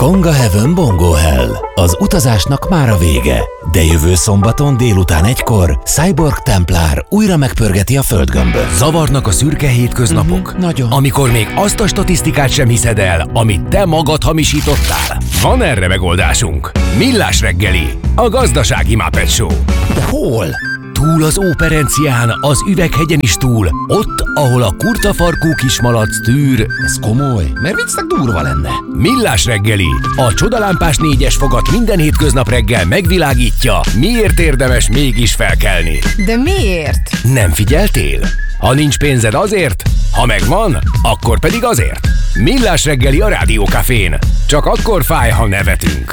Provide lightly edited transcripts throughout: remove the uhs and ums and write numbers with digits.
Bonga Heaven Bongo Hell. Az utazásnak már a vége, de jövő szombaton délután 1-kor Cyborg Templár újra megpörgeti a földgömböt. Zavarnak a szürke hétköznapok? Nagyon. Amikor még azt a statisztikát sem hiszed el, amit te magad hamisítottál? Van erre megoldásunk. Millás reggeli, a gazdasági Muppet Show. De hol? Túl az Óperencián, az Üveghegyen is túl, ott, ahol a kurtafarkú kismalac tűr. Ez komoly, mert viccnek durva lenne. Millás reggeli, a csodalámpás 4-es fogat minden hétköznap reggel megvilágítja, miért érdemes mégis felkelni. De miért? Nem figyeltél? Ha nincs pénzed azért, ha megvan, akkor pedig azért. Millás reggeli a Rádiókafén. Csak akkor fáj, ha nevetünk.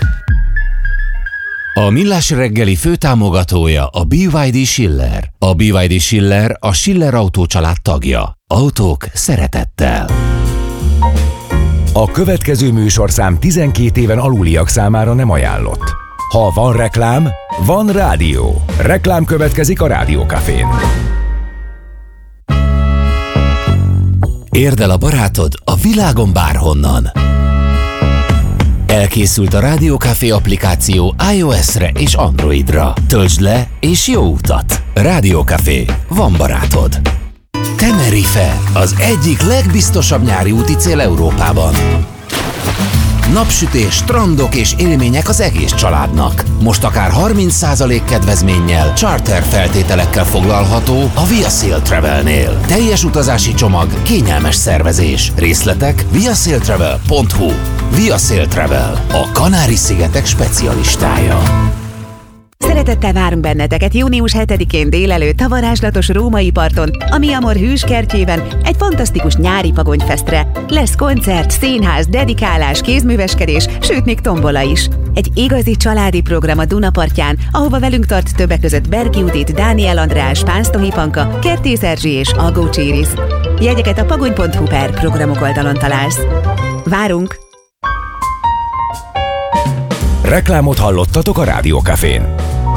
A Millás reggeli főtámogatója a BYD Schiller. A BYD Schiller a Schiller Autó család tagja. Autók szeretettel. A következő műsorszám 12 éven aluliak számára nem ajánlott. Ha van reklám, van rádió. Reklám következik a Rádiókafén. Érd el a barátod a világon bárhonnan. Elkészült a Rádiókafé applikáció iOS-re és Androidra. Töltsd le és jó utat! Rádiókafé. Van barátod. Tenerife, az egyik legbiztosabb nyári úti cél Európában. Napsütés, strandok és élmények az egész családnak. Most akár 30% kedvezménnyel, charter feltételekkel foglalható a Via Sail Travelnél. Teljes utazási csomag, kényelmes szervezés. Részletek viasailtravel.hu. Via Sail Travel, a Kanári-szigetek specialistája. Szeretettel várunk benneteket június 7-én délelőtt a varázslatos római parton, a Mi Amor hűskertjében egy fantasztikus nyári pagonyfesztre. Lesz koncert, színház, dedikálás, kézműveskedés, sőt még tombola is. Egy igazi családi program a Dunapartján, ahova velünk tart többek között Bergi Judit, Dániel András, Pánsztohi Panka, Kertész Erzsi és Algó Cséris. Jegyeket a pagony.hu/programok oldalon találsz. Várunk! Reklámot hallottatok a Rádiókafén.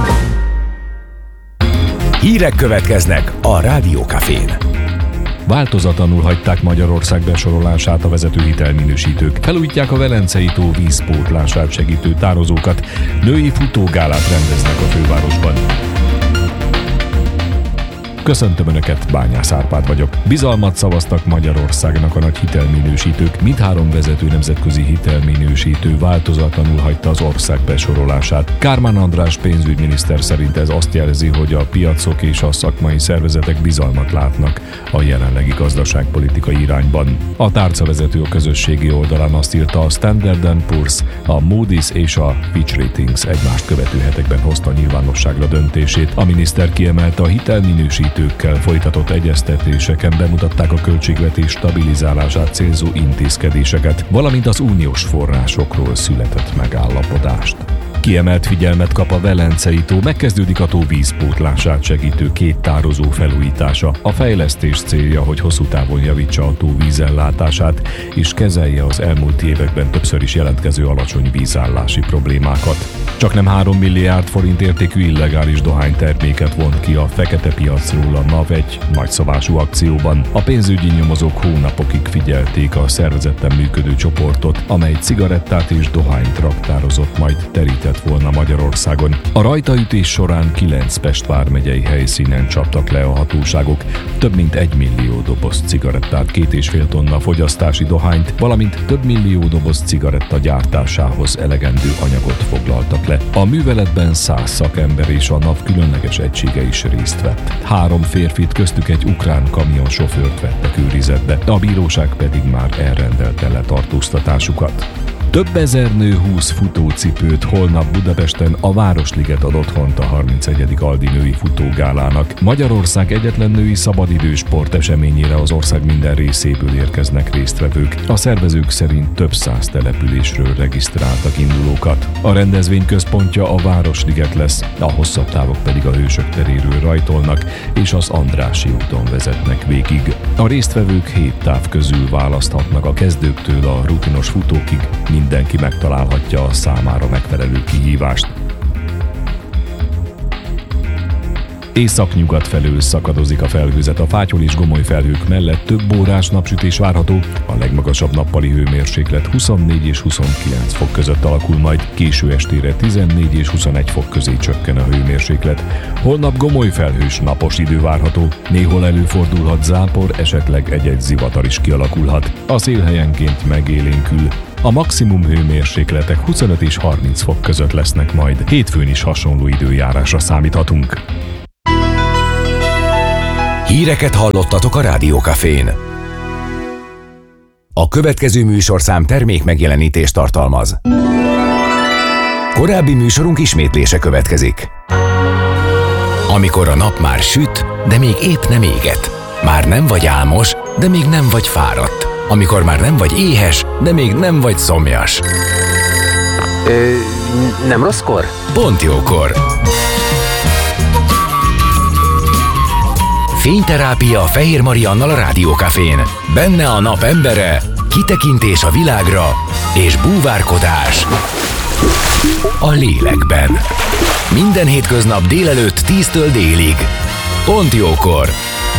Hírek következnek a Rádiókafén. Változatlanul hagyták Magyarország besorolását a vezető hitelminősítők. Felújítják a Velencei tó vízpótlását segítő tározókat. Női futógálát rendeznek a fővárosban. Köszöntöm Önöket, Bányász Árpád vagyok. Bizalmat szavaztak Magyarországnak a nagy hitelminősítők. Mindhárom vezető nemzetközi hitelminősítő változatlanul hagyta az ország besorolását. Kármán András pénzügyminiszter szerint ez azt jelzi, hogy a piacok és a szakmai szervezetek bizalmat látnak a jelenlegi gazdaságpolitikai irányban. A tárcavezető a közösségi oldalán azt írta, a Standard & Poor's, a Moody's és a Fitch Ratings egymást követő hetekben hozta nyilvánosságra döntését. A miniszter kiemelte, a hitelminősítőkkel folytatott egyeztetéseken bemutatták a költségvetés stabilizálását célzó intézkedéseket, valamint az uniós forrásokról született megállapodást. Kiemelt figyelmet kap a Velencei tó, megkezdődik a tó vízpótlását segítő 2 tározó felújítása. A fejlesztés célja, hogy hosszú távon javítsa a tó vízellátását, és kezelje az elmúlt években többször is jelentkező alacsony vízállási problémákat. Csaknem 3 milliárd forint értékű illegális dohányterméket vont ki a fekete piacról a NAV egy nagyszabású akcióban. A pénzügyi nyomozók hónapokig figyelték a szervezetten működő csoportot, amely cigarettát és dohányt raktározott, majd terített volna Magyarországon. A rajtaütés során 9 Pest vármegyei helyszínen csaptak le a hatóságok, több mint 1 millió doboz cigarettát, 2,5 tonna fogyasztási dohányt, valamint több millió doboz cigaretta gyártásához elegendő anyagot foglaltak le. A műveletben 100 szakember és a NAV különleges egysége is részt vett. 3 férfit, köztük egy ukrán kamionsofőrt vettek őrizetbe, a bíróság pedig már elrendelte letartóztatásukat. Több ezer nő húz futócipőt, holnap Budapesten a Városliget ad otthont a 31. Aldi női futógálának. Magyarország egyetlen női szabadidős sporteseményére az ország minden részéből érkeznek résztvevők. A szervezők szerint több 100 településről regisztráltak indulókat. A rendezvény központja a Városliget lesz, a hosszabb távok pedig a Hősök teréről rajtolnak, és az Andrássy úton vezetnek végig. A résztvevők 7 táv közül választhatnak, a kezdőktől a rutinos futókig. Mindenki megtalálhatja a számára megfelelő kihívást. Észak-nyugat felől szakadozik a felhőzet, a fátyol és gomoly felhők mellett több órás napsütés várható, a legmagasabb nappali hőmérséklet 24 és 29 fok között alakul majd, késő estére 14 és 21 fok közé csökken a hőmérséklet. Holnap gomoly felhős napos idő várható, néhol előfordulhat zápor, esetleg egy-egy zivatar is kialakulhat. A szél helyenként megélénkül. A maximum hőmérsékletek 25 és 30 fok között lesznek majd. Hétfőn is hasonló időjárásra számíthatunk. Híreket hallottatok a Rádió Cafén. A következő műsorszám termék megjelenítést tartalmaz. Korábbi műsorunk ismétlése következik. Amikor a nap már süt, de még épp nem éget. Már nem vagy álmos, de még nem vagy fáradt. Amikor már nem vagy éhes, de még nem vagy szomjas. Nem rosszkor? Pont jókor. Fényterápia Fehér Mariannal a Rádió Cafén. Benne a nap embere, kitekintés a világra és búvárkodás a lélekben. Minden hétköznap délelőtt 10-től délig. Pont jókor.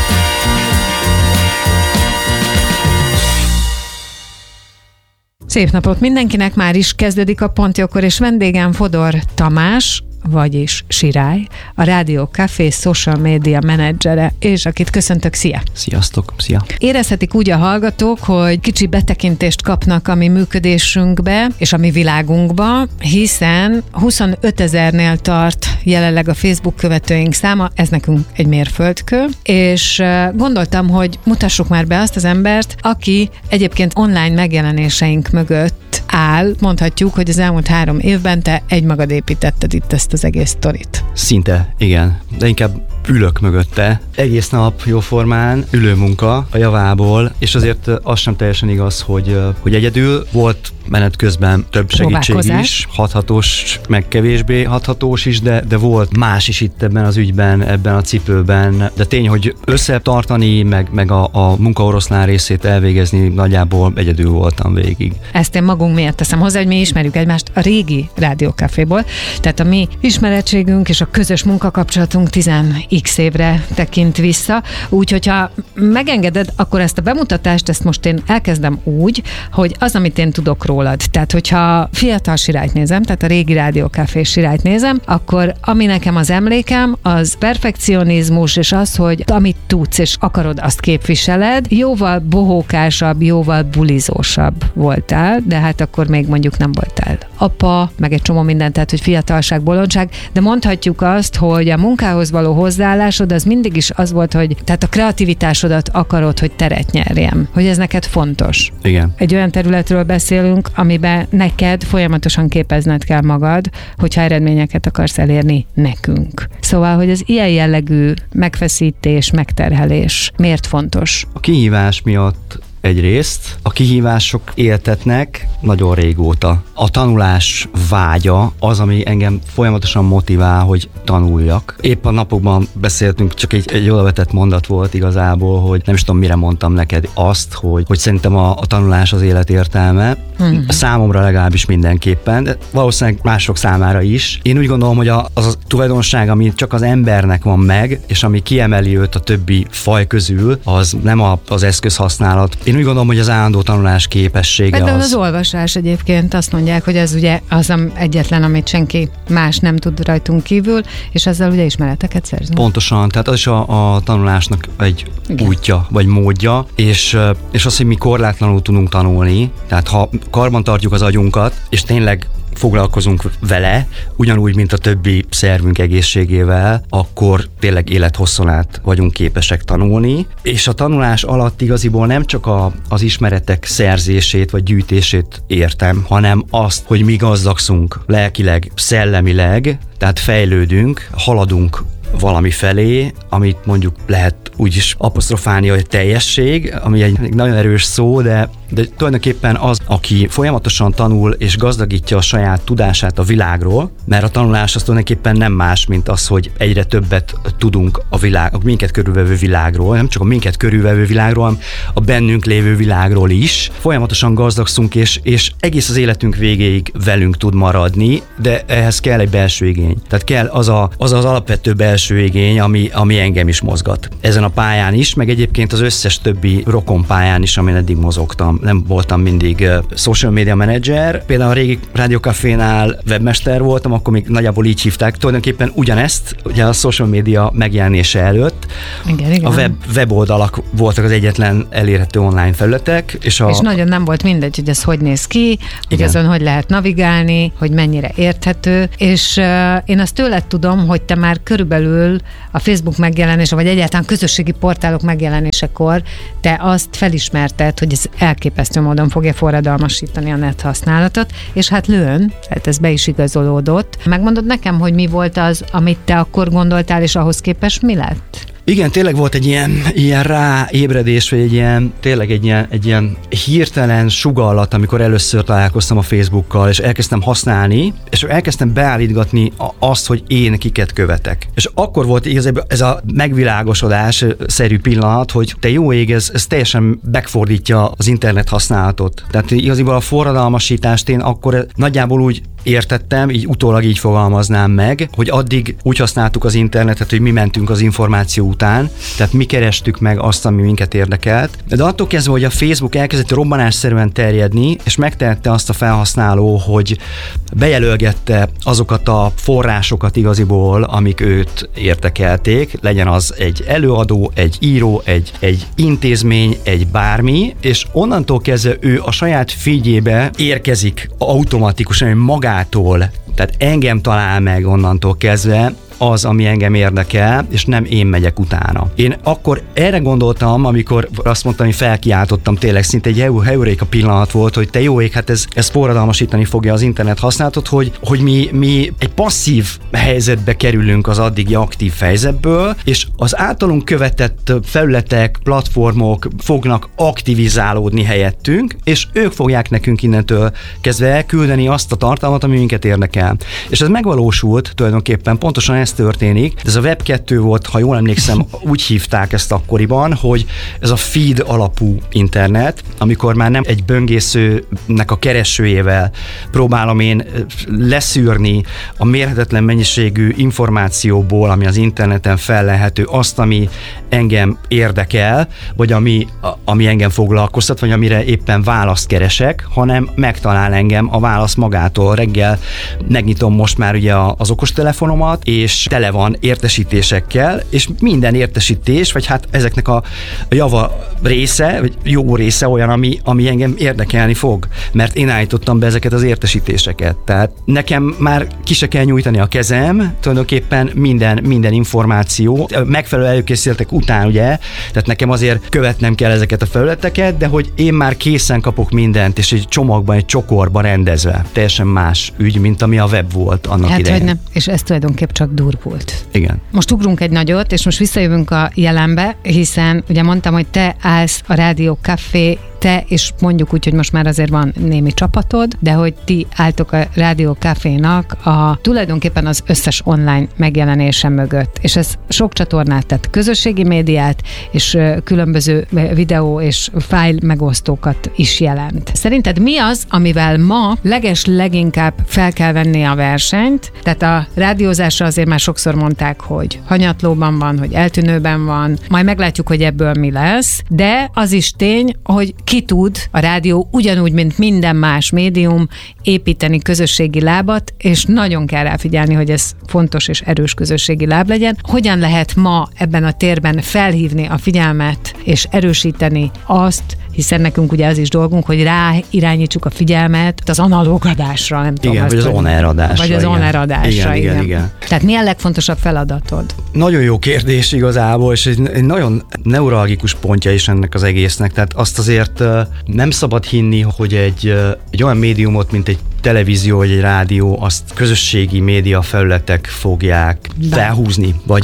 Szép napot mindenkinek, már is kezdődik a Pont jókor, és vendégem Fodor Tamás, vagyis Sirály, a Rádió Café social media menedzsere, és akit köszöntök, szia! Sziasztok, szia! Érezhetik úgy a hallgatók, hogy kicsi betekintést kapnak a mi működésünkbe és a mi világunkba, hiszen 25 000-nél tart jelenleg a Facebook követőink száma, ez nekünk egy mérföldkő, és gondoltam, hogy mutassuk már be azt az embert, aki egyébként online megjelenéseink mögött áll. Mondhatjuk, hogy az elmúlt 3 évben te egymagad építetted itt ezt az egész sztorit. Szinte, igen. De inkább ülök mögötte. Egész nap jóformán, ülőmunka a javából, és azért az sem teljesen igaz, hogy egyedül volt menet közben több segítség is, hathatós, meg kevésbé hathatós is, de volt más is itt ebben az ügyben, ebben a cipőben. De tény, hogy összetartani, meg a munkaoroszlán részét elvégezni, nagyjából egyedül voltam végig. Ezt én magunk miatt teszem hozzá, hogy mi ismerjük egymást a régi Rádió Caféból, tehát a mi ismerettségünk és a közös munkakapcsolatunk 10x évre tekint vissza, úgyhogy ha megengeded, akkor ezt a bemutatást, ezt most én elkezdem úgy, hogy az, amit én tudok rólad. Tehát, hogyha fiatal Sirályt nézem, tehát a régi Rádió Café Sirályt nézem, akkor ami nekem az emlékem, az perfekcionizmus, és az, hogy amit tudsz és akarod, azt képviseled, jóval bohókásabb, jóval bulizósabb voltál, de hát akkor még mondjuk nem voltál apa, meg egy csomó minden, tehát, hogy fiatalság, bolondság, de mondhatjuk azt, hogy a munkához való hozzáállásod az mindig is az volt, hogy tehát a kreativitásodat akarod, hogy teret nyerjen, hogy ez neked fontos. Igen. Egy olyan területről beszélünk, amiben neked folyamatosan képezned kell magad, hogyha eredményeket akarsz elérni nekünk. Szóval, hogy az ilyen jellegű megfeszítés, megterhelés miért fontos? A kihívás miatt egyrészt, a kihívások éltetnek nagyon régóta. A tanulás vágya az, ami engem folyamatosan motivál, hogy tanuljak. Épp a napokban beszéltünk, csak egy odavetett mondat volt igazából, hogy nem is tudom, mire mondtam neked azt, hogy szerintem a tanulás az élet értelme. Számomra legalábbis mindenképpen, de valószínűleg mások számára is. Én úgy gondolom, hogy az a tulajdonság, ami csak az embernek van meg, és ami kiemeli őt a többi faj közül, az nem az eszközhasználat. Én úgy gondolom, hogy az állandó tanulás képessége Például az olvasás egyébként, azt mondják, hogy ez ugye az egyetlen, amit senki más nem tud rajtunk kívül, és ezzel ugye ismereteket szerzünk. Pontosan, tehát az is a tanulásnak egy útja, vagy módja, és az, hogy mi korlátlanul tudunk tanulni, tehát ha karban tartjuk az agyunkat, és tényleg foglalkozunk vele, ugyanúgy, mint a többi szervünk egészségével, akkor tényleg élethosszon át vagyunk képesek tanulni, és a tanulás alatt igaziból nem csak az ismeretek szerzését vagy gyűjtését értem, hanem azt, hogy mi gazdagszunk lelkileg, szellemileg, tehát fejlődünk, haladunk valami felé, amit mondjuk lehet úgy is apostrofálni, hogy teljesség, ami egy nagyon erős szó, de de tulajdonképpen az, aki folyamatosan tanul és gazdagítja a saját tudását a világról, mert a tanulás az tulajdonképpen nem más, mint az, hogy egyre többet tudunk a minket körülvevő világról, nem csak a minket körülvevő világról, hanem a bennünk lévő világról is. Folyamatosan gazdagszunk, és egész az életünk végéig velünk tud maradni, de ehhez kell egy belső igény. Tehát kell az alapvető belső igény, ami engem is mozgat. Ezen a pályán is, meg egyébként az összes többi rokon pályán is, amin eddig mozogtam. Nem voltam mindig social media manager. Például a régi Rádió Cafénál webmester voltam, akkor még nagyjából így hívták. Tulajdonképpen ugyanezt, ugye a social media megjelenése előtt. Igen. A weboldalak voltak az egyetlen elérhető online felületek. És nagyon nem volt mindegy, hogy ez hogy néz ki, hogy azon hogy lehet navigálni, hogy mennyire érthető, és én azt tőled tudom, hogy te már körülbelül a Facebook megjelenése, vagy egyáltalán közösségi portálok megjelenésekor te azt felismerted, hogy ez elképesztő módon fogja forradalmasítani a net használatot, és hát lőn, hát ez be is igazolódott. Megmondod nekem, hogy mi volt az, amit te akkor gondoltál, és ahhoz képest mi lett? Igen, tényleg volt egy ilyen ráébredés, vagy egy ilyen hirtelen sugallat, amikor először találkoztam a Facebookkal, és elkezdtem használni, és elkezdtem beállítgatni azt, hogy én kiket követek. És akkor volt igazából ez a megvilágosodás-szerű pillanat, hogy te jó ég, ez teljesen megfordítja az internet használatot. Tehát igazából a forradalmasítást én akkor nagyjából úgy értettem, így utólag így fogalmaznám meg, hogy addig úgy használtuk az internetet, hogy mi mentünk az információ után, tehát mi kerestük meg azt, ami minket érdekelt. De attól kezdve, hogy a Facebook elkezdett robbanásszerűen terjedni, és megtehette azt a felhasználó, hogy bejelölgette azokat a forrásokat igaziból, amik őt érdekelték, legyen az egy előadó, egy író, egy intézmény, egy bármi, és onnantól kezdve ő a saját feedjébe érkezik automatikusan, magától, tehát engem talál meg onnantól kezdve az, ami engem érdekel, és nem én megyek utána. Én akkor erre gondoltam, amikor azt mondtam, hogy felkiáltottam, tényleg szinte egy heuréka pillanat volt, hogy te jó ég, hát ez forradalmasítani fogja az internet használatot, hogy mi egy passzív helyzetbe kerülünk az addigi aktív helyzetből, és az általunk követett felületek, platformok fognak aktivizálódni helyettünk, és ők fogják nekünk innentől kezdve elküldeni azt a tartalmat, ami minket érdekel. És ez megvalósult tulajdonképpen, pontosan ez történik. Ez a Web 2 volt, ha jól emlékszem, úgy hívták ezt akkoriban, hogy ez a feed alapú internet, amikor már nem egy böngészőnek a keresőjével próbálom én leszűrni a mérhetetlen mennyiségű információból, ami az interneten fellelhető, azt, ami engem érdekel, vagy ami engem foglalkoztat, vagy amire éppen választ keresek, hanem megtalál engem a válasz magától. Reggel megnyitom most már ugye az okostelefonomat, és tele van értesítésekkel, és minden értesítés, vagy hát ezeknek a java része, vagy jó része olyan, ami engem érdekelni fog, mert én állítottam be ezeket az értesítéseket. Tehát nekem már ki se kell nyújtani a kezem, tulajdonképpen minden információ, megfelelő előkészületek után, ugye, tehát nekem azért követnem kell ezeket a felületeket, de hogy én már készen kapok mindent, és egy csomagban, egy csokorban rendezve. Teljesen más ügy, mint ami a web volt annak idején. Hogy nem. És ez tulajdonképp csak durvult. Igen. Most ugrunk egy nagyot, és most visszajövünk a jelenbe, hiszen ugye mondtam, hogy te állsz a Rádió Café, te, és mondjuk úgy, hogy most már azért van némi csapatod, de hogy ti álltok a Rádió Cafénak tulajdonképpen az összes online megjelenése mögött. És ez sok csatornát, tehát közösségi médiát, és különböző videó és fájl megosztókat is jelent. Szerinted mi az, amivel ma leginkább fel kell venni a versenyt? Tehát a rádiózásra azért már sokszor mondták, hogy hanyatlóban van, hogy eltűnőben van, majd meglátjuk, hogy ebből mi lesz, de az is tény, hogy ki tud a rádió ugyanúgy, mint minden más médium építeni közösségi lábat, és nagyon kell rá figyelni, hogy ez fontos és erős közösségi láb legyen. Hogyan lehet ma ebben a térben felhívni a figyelmet és erősíteni azt, hiszen nekünk ugye az is dolgunk, hogy ráirányítsuk a figyelmet az analóg adásra, nem tudom. Igen, vagy az on-air adásra. Vagy az on-air adásra, igen. Tehát mi a legfontosabb feladatod? Nagyon jó kérdés igazából, és egy nagyon neuralgikus pontja is ennek az egésznek. Tehát azt azért nem szabad hinni, hogy egy olyan médiumot, mint egy televízió vagy egy rádió, azt közösségi média felületek fogják felhúzni, vagy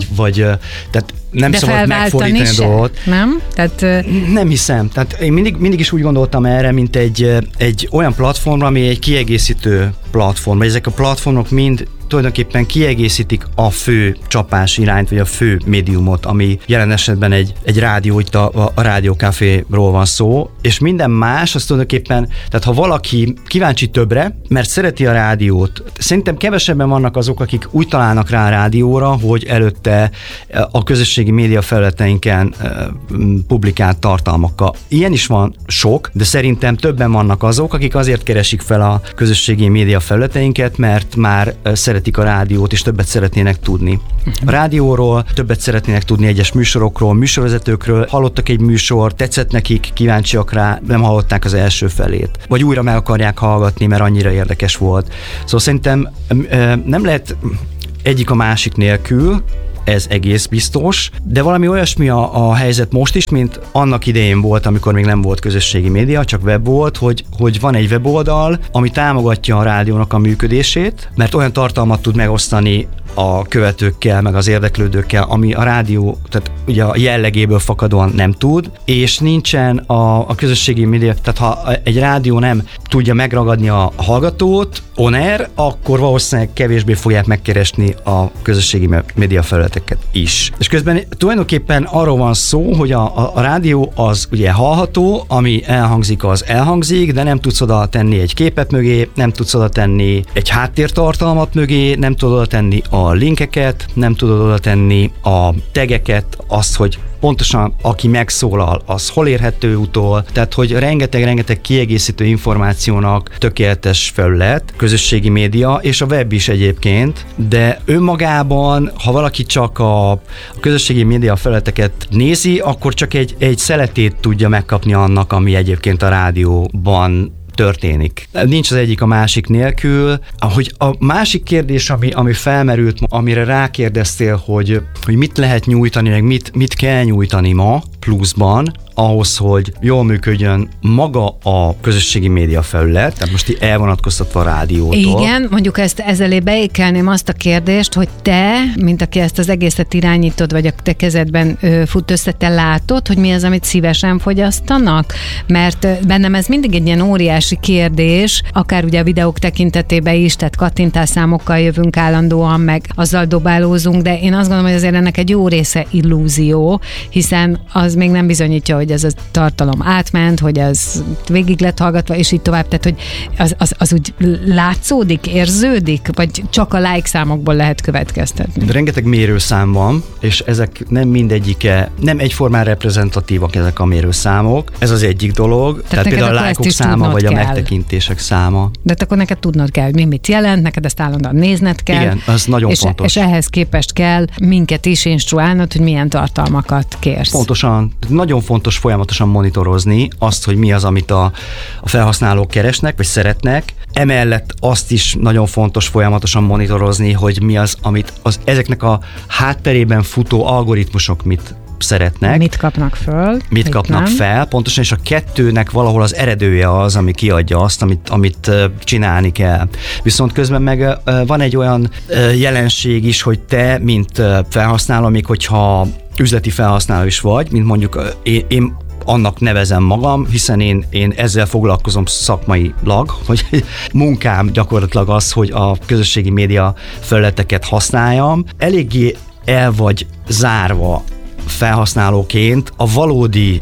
tehát nem de szabad megfordítani a dolgot. Nem? Tehát, nem hiszem. Tehát én mindig is úgy gondoltam erre, mint egy olyan platformra, ami egy kiegészítő platform. Ezek a platformok mind tulajdonképpen kiegészítik a fő csapás irányt, vagy a fő médiumot, ami jelen esetben egy rádió, itt a rádiókaféról van szó, és minden más, az tulajdonképpen, tehát ha valaki kíváncsi többre, mert szereti a rádiót, szerintem kevesebben vannak azok, akik úgy találnak rá a rádióra, hogy előtte a közösségi média felületeinken publikált tartalmakkal. Ilyen is van sok, de szerintem többen vannak azok, akik azért keresik fel a közösségi média felületeinket, mert már szeretik a rádiót, és többet szeretnének tudni. A rádióról többet szeretnének tudni, egyes műsorokról, műsorvezetőkről, hallottak egy műsor, tetszett nekik, kíváncsiak rá, nem hallották az első felét. Vagy újra meg akarják hallgatni, mert annyira érdekes volt. Szóval szerintem nem lehet egyik a másik nélkül, ez egész biztos, de valami olyasmi a helyzet most is, mint annak idején volt, amikor még nem volt közösségi média, csak web volt, hogy van egy weboldal, ami támogatja a rádiónak a működését, mert olyan tartalmat tud megosztani a követőkkel, meg az érdeklődőkkel, ami a rádió, tehát ugye a jellegéből fakadóan nem tud, és nincsen a közösségi média, tehát ha egy rádió nem tudja megragadni a hallgatót on-air, akkor valószínűleg kevésbé fogják megkeresni a közösségi média felületeket is. És közben tulajdonképpen arról van szó, hogy a rádió az ugye hallható, ami elhangzik, az elhangzik, de nem tudsz oda tenni egy képet mögé, nem tudsz oda tenni egy háttértartalmat mögé, nem tudod oda tenni a linkeket, nem tudod oda tenni a tageket, azt, hogy pontosan aki megszólal, az hol érhető utol, tehát hogy rengeteg kiegészítő információnak tökéletes felület, közösségi média, és a web is egyébként, de önmagában, ha valaki csak a közösségi média felületeket nézi, akkor csak egy szeletét tudja megkapni annak, ami egyébként a rádióban történik. Nincs az egyik a másik nélkül. Ahogy a másik kérdés, ami felmerült, amire rákérdeztél, hogy mit lehet nyújtani, meg mit kell nyújtani ma pluszban, ahhoz, hogy jól működjön maga a közösségi média felület, tehát most elvonatkoztatva a rádiótól. Igen, mondjuk ez elé beékelném azt a kérdést, hogy te, mint aki ezt az egészet irányítod, vagy a te kezedben fut össze, te látod, hogy mi az, amit szívesen fogyasztanak? Mert bennem ez mindig egy ilyen óriási kérdés, akár ugye a videók tekintetében is, tehát kattintásszámokkal jövünk állandóan, meg azzal dobálózunk, de én azt gondolom, hogy azért ennek egy jó része illúzió, hiszen az még nem bizonyítja, hogy ez a tartalom átment, hogy ez végig lett hallgatva, és így tovább, tehát hogy az úgy látszódik, érződik, vagy csak a like számokból lehet következtetni? De rengeteg mérőszám van, és ezek nem mindegyike, nem egyformán reprezentatívak ezek a mérőszámok. Ez az egyik dolog, tehát például a lájkok száma, vagy a megtekintések száma. De akkor neked tudnod kell, hogy mit jelent, neked ezt állandóan nézned kell. Igen, az nagyon fontos. És ehhez képest kell minket is instruálnod, hogy milyen tartalmakat kérsz. Pontosan. Nagyon fontos folyamatosan monitorozni azt, hogy mi az, amit a felhasználók keresnek, vagy szeretnek. Emellett azt is nagyon fontos folyamatosan monitorozni, hogy mi az, amit ezeknek a hátterében futó algoritmusok mit szeretnek. Mit kapnak föl. Mit kapnak fel, pontosan, és a kettőnek valahol az eredője az, ami kiadja azt, amit csinálni kell. Viszont közben meg van egy olyan jelenség is, hogy te, mint felhasználó, még hogyha üzleti felhasználó is vagy, mint mondjuk én annak nevezem magam, hiszen én ezzel foglalkozom szakmailag, hogy munkám gyakorlatilag az, hogy a közösségi média felületeket használjam. Eléggé el vagy zárva felhasználóként a valódi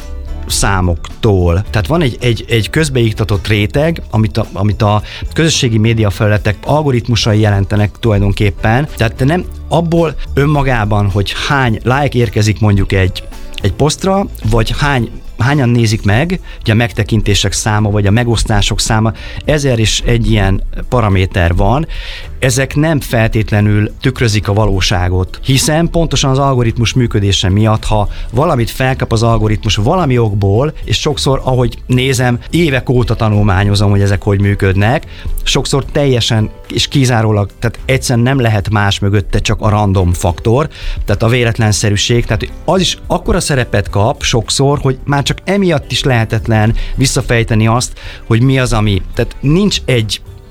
számoktól. Tehát van egy közbeiktatott réteg, amit a közösségi média felületek algoritmusai jelentenek tulajdonképpen. Tehát te nem abból önmagában, hogy hány like érkezik mondjuk egy posztra, vagy hányan nézik meg, ugye a megtekintések száma, vagy a megosztások száma, 1000 és egy ilyen paraméter van, ezek nem feltétlenül tükrözik a valóságot, hiszen pontosan az algoritmus működése miatt, ha valamit felkap az algoritmus valami okból, és sokszor, ahogy nézem, évek óta tanulmányozom, hogy ezek hogy működnek, sokszor teljesen és kizárólag, tehát egyszerűen nem lehet más mögötte, csak a random faktor, tehát a véletlenszerűség, tehát az is akkora szerepet kap sokszor, hogy már csak emiatt is lehetetlen visszafejteni azt, hogy mi az, ami, tehát nincs egy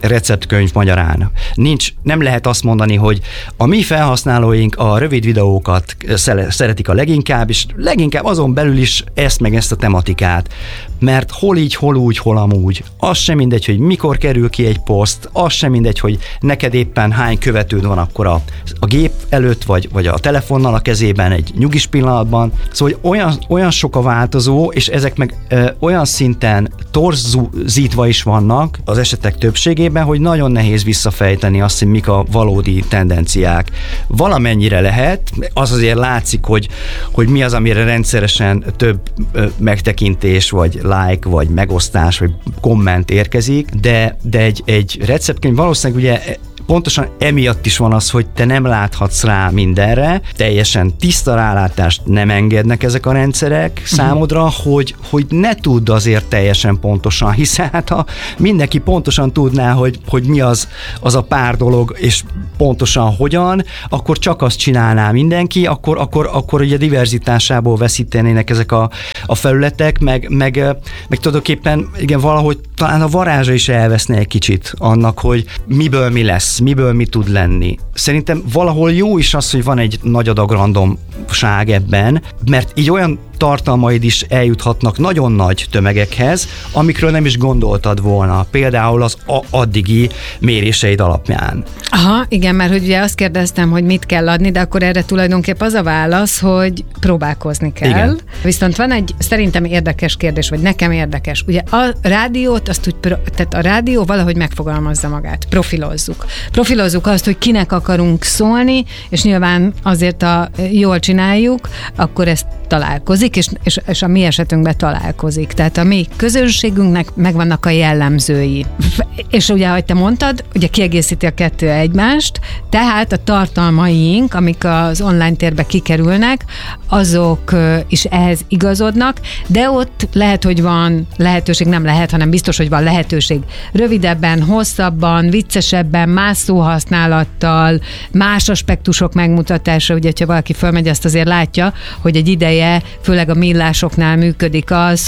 receptkönyv magyarán. Nem lehet azt mondani, hogy a mi felhasználóink a rövid videókat szeretik a leginkább, és leginkább azon belül is ezt meg ezt a tematikát. Mert hol így, hol úgy, hol amúgy. Az sem mindegy, hogy mikor kerül ki egy poszt, az sem mindegy, hogy neked éppen hány követőd van akkor a gép előtt, vagy a telefonnal a kezében egy nyugis pillanatban. Szóval olyan sok a változó, és ezek meg olyan szinten torzítva is vannak az esetek többségében, hogy nagyon nehéz visszafejteni azt, hogy mik a valódi tendenciák. Valamennyire lehet, az azért látszik, hogy mi az, amire rendszeresen több megtekintés, vagy like, vagy megosztás, vagy komment érkezik, de egy receptkönyv valószínűleg ugye pontosan emiatt is van az, hogy te nem láthatsz rá mindenre, teljesen tiszta rálátást nem engednek ezek a rendszerek számodra, hogy ne tudd azért teljesen pontosan, hiszen hát ha mindenki pontosan tudná, hogy mi az a pár dolog, és pontosan hogyan, akkor csak azt csinálná mindenki, akkor ugye diverzitásából veszítenének ezek a felületek, meg tulajdonképpen igen, valahogy talán a varázsa is elveszne egy kicsit annak, hogy miből mi lesz, miből mi tud lenni. Szerintem valahol jó is az, hogy van egy nagy adag randomság ebben, mert így olyan tartalmaid is eljuthatnak nagyon nagy tömegekhez, amikről nem is gondoltad volna. Például az addigi méréseid alapján. Aha, igen, mert hogy ugye azt kérdeztem, hogy mit kell adni, de akkor erre tulajdonképp az a válasz, hogy próbálkozni kell. Igen. Viszont van egy szerintem érdekes kérdés, vagy nekem érdekes. Ugye a rádiót, tehát a rádió valahogy megfogalmazza magát. Profilozzuk azt, hogy kinek akarunk szólni, és nyilván azért, jól csináljuk, akkor ezt találkozik, és a mi esetünkben találkozik. Tehát a mi közönségünknek megvannak a jellemzői. És ugye, ahogy te mondtad, ugye kiegészíti a kettő egymást, tehát a tartalmaink, amik az online térbe kikerülnek, azok is ehhez igazodnak, de ott lehet, hogy van lehetőség, nem lehet, hanem biztos, hogy van lehetőség rövidebben, hosszabban, viccesebben, más szóhasználattal, más aspektusok megmutatása, ugye, ha valaki fölmegy, azt azért látja, hogy egy ideje, főleg a millásoknál működik az,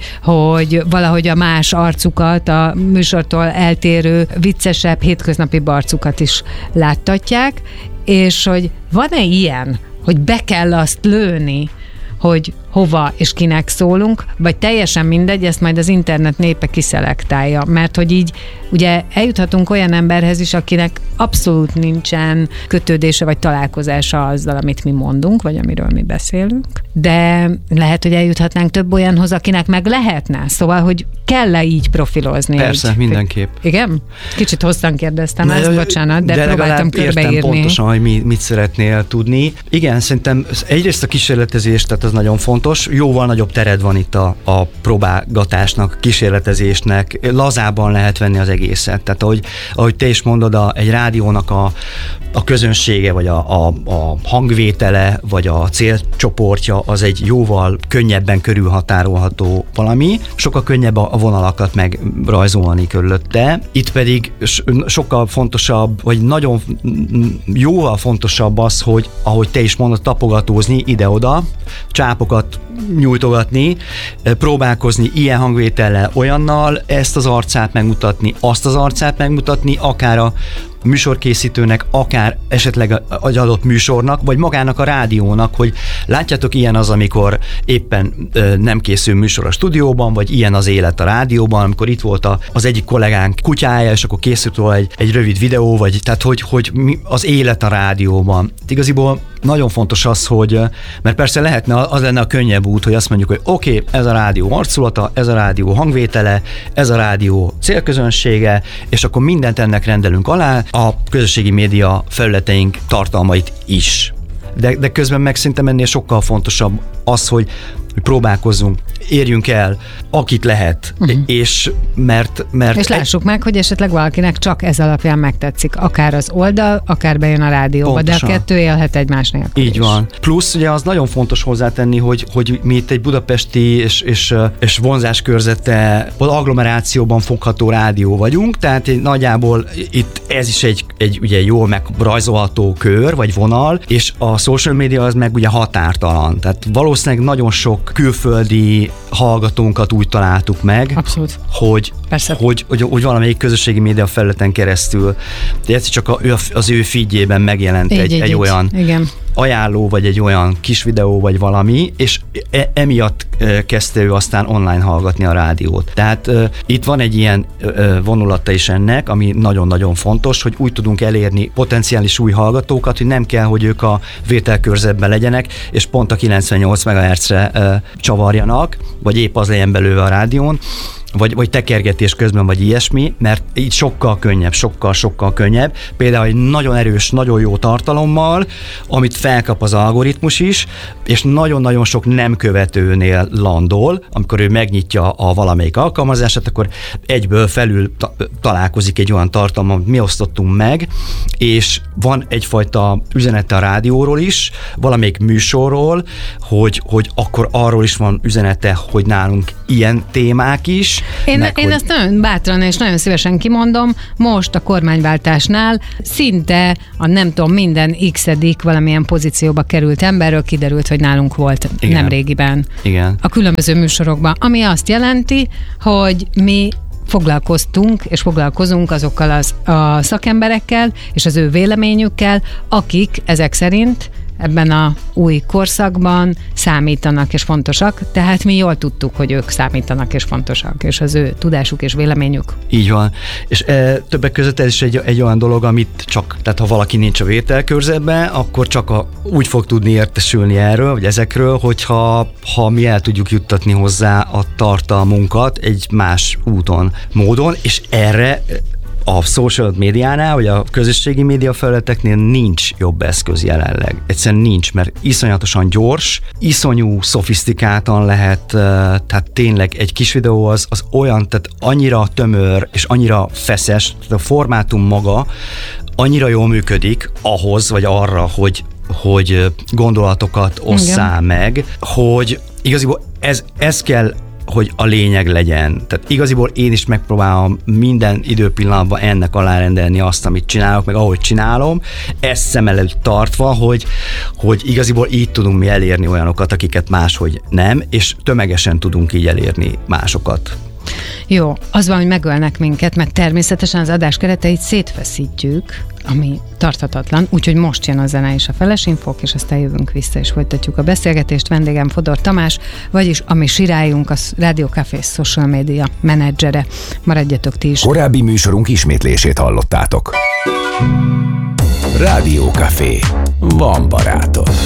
hogy valahogy a más arcukat, a műsortól eltérő, viccesebb, hétköznapi arcukat is láttatják, és hogy van-e ilyen, hogy be kell azt lőni, hogy hova és kinek szólunk, vagy teljesen mindegy, ezt majd az internet népe kiszelektálja, mert hogy így ugye eljuthatunk olyan emberhez is, akinek abszolút nincsen kötődése vagy találkozása azzal, amit mi mondunk, vagy amiről mi beszélünk, de lehet, hogy eljuthatnánk több olyanhoz, akinek meg lehetne, szóval, hogy kell-e így profilozni? Persze, mindenképp. Igen? Kicsit hosszan kérdeztem ezt, bocsánat, de próbáltam körbeírni. Értem pontosan, hogy mit szeretnél tudni. Igen, szerintem egyrészt a kísérletezés, tehát az nagyon fontos. Jóval nagyobb tered van itt a próbálgatásnak, kísérletezésnek. Lazában lehet venni az egészet. Tehát ahogy te is mondod, egy rádiónak a közönsége, vagy a hangvétele, vagy a célcsoportja az egy jóval könnyebben körülhatárolható valami. Sokkal könnyebb a vonalakat megrajzolni körülötte. Itt pedig sokkal fontosabb, vagy nagyon jóval fontosabb az, hogy ahogy te is mondod, tapogatózni ide-oda, csápokat nyújtogatni, próbálkozni ilyen hangvétellel, olyannal, ezt az arcát megmutatni, azt az arcát megmutatni, akár a műsorkészítőnek, akár esetleg egy adott műsornak, vagy magának a rádiónak, hogy látjátok, ilyen az, amikor éppen nem készül műsor a stúdióban, vagy ilyen az élet a rádióban, amikor itt volt az egyik kollégánk kutyája, és akkor készült róla egy rövid videó, vagy tehát, hogy az élet a rádióban. Igaziból nagyon fontos az, hogy, mert persze lehetne, az lenne a könnyebb út, hogy azt mondjuk, hogy oké, ez a rádió arculata, ez a rádió hangvétele, ez a rádió célközönsége, és akkor mindent ennek rendelünk alá, a közösségi média felületeink tartalmait is. De közben meg szerintem ennél sokkal fontosabb az, hogy próbálkozzunk, érjünk el, akit lehet, és mert és lássuk meg, hogy esetleg valakinek csak ez alapján megtetszik, akár az oldal, akár bejön a rádióba, pontosan. De a kettő élhet egymás nélkül. Így van. Plusz ugye az nagyon fontos hozzátenni, hogy mi itt egy budapesti és vonzáskörzete agglomerációban fogható rádió vagyunk, tehát nagyjából itt ez is egy ugye jól megrajzolható kör, vagy vonal, és a social media az meg ugye határtalan, tehát valószínűleg nagyon sok külföldi hallgatónkat úgy találtuk meg, Abszolút. hogy valamelyik közösségi média felületen keresztül, de egyszer csak az ő feedjében megjelent egy olyan ajánló, vagy egy olyan kis videó, vagy valami, és emiatt kezdte ő aztán online hallgatni a rádiót. Tehát itt van egy ilyen vonulata is ennek, ami nagyon-nagyon fontos, hogy úgy tudunk elérni potenciális új hallgatókat, hogy nem kell, hogy ők a vételkörzetben legyenek, és pont a 98 MHz-re csavarjanak, vagy épp az legyen belőle a rádión, vagy tekergetés közben, vagy ilyesmi, mert így sokkal könnyebb. Például egy nagyon erős, nagyon jó tartalommal, amit felkap az algoritmus is, és nagyon-nagyon sok nem követőnél landol, amikor ő megnyitja a valamelyik alkalmazását, akkor egyből felül találkozik egy olyan tartalom, amit mi osztottunk meg, és van egyfajta üzenete a rádióról is, valamelyik műsorról, hogy akkor arról is van üzenete, hogy nálunk ilyen témák is. Én ezt nagyon bátran és nagyon szívesen kimondom, most a kormányváltásnál szinte a nem tudom, minden x-edik valamilyen pozícióba került emberről kiderült, hogy nálunk volt nemrégiben. Igen. A különböző műsorokban, ami azt jelenti, hogy mi foglalkoztunk és foglalkozunk azokkal a szakemberekkel és az ő véleményükkel, akik ezek szerint ebben a új korszakban számítanak és fontosak, tehát mi jól tudtuk, hogy ők számítanak és fontosak, és az ő tudásuk és véleményük. Így van. És többek között ez is egy olyan dolog, amit csak, tehát ha valaki nincs a vételkörzetben, akkor csak úgy fog tudni értesülni erről, vagy ezekről, hogyha mi el tudjuk juttatni hozzá a tartalmunkat egy más úton, módon, és erre a social médiánál, vagy a közösségi média felületeknél nincs jobb eszköz jelenleg. Egyszerűen nincs, mert iszonyatosan gyors, iszonyú szofisztikáltan lehet, tehát tényleg egy kis videó az olyan, tehát annyira tömör és annyira feszes, tehát a formátum maga annyira jól működik ahhoz, vagy arra, hogy gondolatokat osszál meg, hogy igaziból ez kell, hogy a lényeg legyen. Tehát igaziból én is megpróbálom minden időpillanatban ennek alárendelni azt, amit csinálok, meg ahogy csinálom, ezt szem előtt tartva, hogy igaziból így tudunk mi elérni olyanokat, akiket máshogy nem, és tömegesen tudunk így elérni másokat. Jó, az van, hogy megölnek minket, mert természetesen az adás kereteit szétfeszítjük, ami tarthatatlan, úgyhogy most jön a zene és a felesinfók, és aztán jövünk vissza, és folytatjuk a beszélgetést. Vendégem Fodor Tamás, vagyis a mi sirályunk, a Radio Café social media menedzsere. Maradjatok ti is. Korábbi műsorunk ismétlését hallottátok. Radio Café. Van barátod.